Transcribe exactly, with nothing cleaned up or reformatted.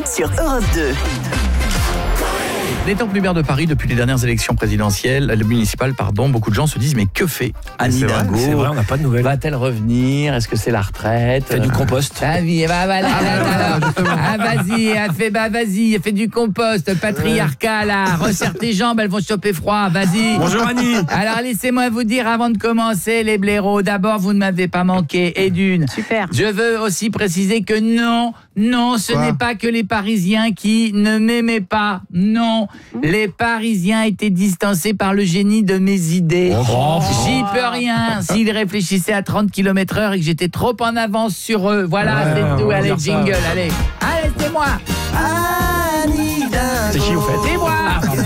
sur Europe deux. N'étant plus maire de Paris depuis les dernières élections présidentielles, le municipal, pardon, beaucoup de gens se disent mais que fait Anne C'est vrai, Hidalgo? c'est vrai, on n'a pas de nouvelles. Va-t-elle revenir? Est-ce que c'est la retraite? Fait du compost. Ah oui, bah, bah, là, là, là, là. Ah vas-y, elle fait bah vas-y, elle fait du compost, patriarcat là, resserre tes jambes, elles vont choper froid, vas-y. Bonjour Annie. Alors laissez-moi vous dire avant de commencer les blaireaux, d'abord vous ne m'avez pas manqué et d'une. Super. Je veux aussi préciser que non, non, ce Quoi n'est pas que les Parisiens qui ne m'aimaient pas. Non, les Parisiens étaient distancés par le génie de mes idées. Oh. J'y peux rien. S'ils réfléchissaient à trente kilomètres heure et que j'étais trop en avance sur eux. Voilà, Ouais, c'est on tout. va Allez, dire ça. jingle, allez. Allez, c'est moi. C'est qui au fait? C'est moi.